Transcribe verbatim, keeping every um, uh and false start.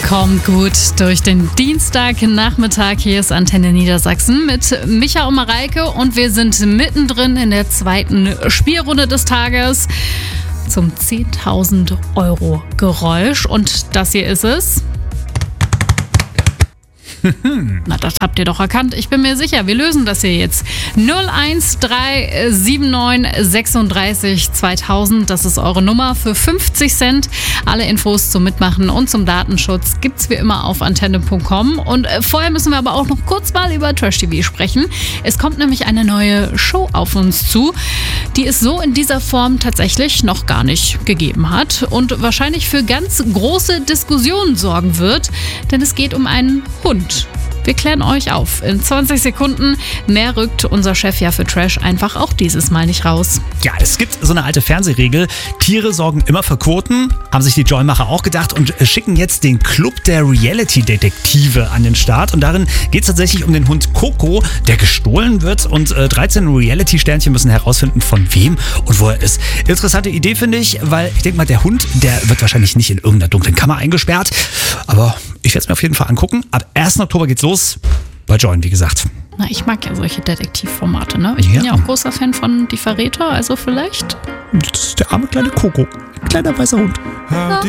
Kommt gut durch den Dienstagnachmittag. Hier ist Antenne Niedersachsen mit Micha und Mareike und wir sind mittendrin in der zweiten Spielrunde des Tages zum zehntausend Euro Geräusch und das hier ist es. Na, das habt ihr doch erkannt. Ich bin mir sicher, wir lösen das hier jetzt. null eins drei sieben neun sechsunddreißig zweitausend, das ist eure Nummer für fünfzig Cent. Alle Infos zum Mitmachen und zum Datenschutz gibt's wie immer auf antenne punkt com. Und vorher müssen wir aber auch noch kurz mal über Trash T V sprechen. Es kommt nämlich eine neue Show auf uns zu, die es so in dieser Form tatsächlich noch gar nicht gegeben hat und wahrscheinlich für ganz große Diskussionen sorgen wird, denn es geht um einen Hund. Wir klären euch auf. In zwanzig Sekunden. Mehr rückt unser Chef ja für Trash einfach auch dieses Mal nicht raus. Ja, es gibt so eine alte Fernsehregel. Tiere sorgen immer für Quoten. Haben sich die Joy-Macher auch gedacht und schicken jetzt den Club der Reality-Detektive an den Start. Und darin geht es tatsächlich um den Hund Coco, der gestohlen wird. Und äh, dreizehn Reality-Sternchen müssen herausfinden, von wem und wo er ist. Interessante Idee, finde ich, weil ich denke mal, der Hund, der wird wahrscheinlich nicht in irgendeiner dunklen Kammer eingesperrt. Aber ich werde es mir auf jeden Fall angucken. Ab ersten Oktober geht's los bei Join, wie gesagt. Na, ich mag ja solche Detektivformate, ne? Ich ja. bin ja auch großer Fan von Die Verräter, also vielleicht. Das ist der arme kleine Coco. Ein kleiner weißer Hund. Ja.